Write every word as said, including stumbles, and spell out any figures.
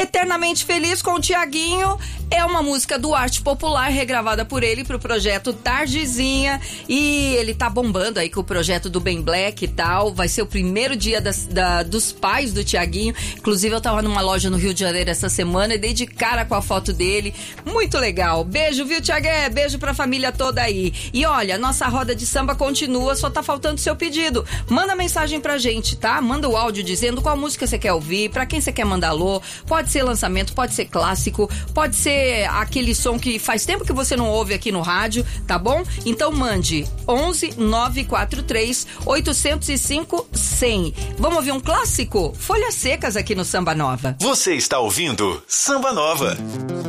Eternamente Feliz com o Tiaguinho é uma música do Arte Popular, regravada por ele pro projeto Tardezinha, e ele tá bombando aí com o projeto do Ben Black e tal. Vai ser o primeiro dia das, da, dos pais do Tiaguinho. Inclusive eu tava numa loja no Rio de Janeiro essa semana e dei de cara com a foto dele. Muito legal. Beijo, viu, Tiagué? Beijo pra família toda aí. E olha, nossa roda de samba continua, só tá faltando seu pedido. Manda mensagem pra gente, tá? Manda o áudio dizendo qual música você quer ouvir, pra quem você quer mandar alô. Pode ser lançamento, pode ser clássico, pode ser aquele som que faz tempo que você não ouve aqui no rádio, tá bom? Então mande onze nove quatro três oito zero cinco cem. Vamos ouvir um clássico? Folhas Secas aqui no Samba Nova. Você está ouvindo Samba Nova.